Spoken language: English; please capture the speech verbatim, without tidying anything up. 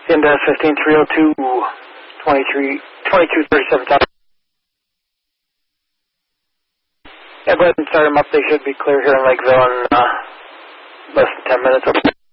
Index fifteen three oh two, twenty-three, twenty-two thirty-seven thousand. Yeah, go ahead and start them up. They should be clear here in Lakeville in uh, less than ten minutes.